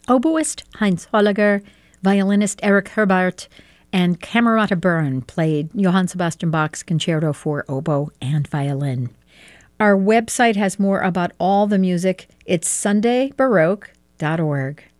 Oboist Heinz Holliger, violinist Erich Herbart, and Camerata Byrne played Johann Sebastian Bach's Concerto for Oboe and Violin. Our website has more about all the music. It's sundaybaroque.org.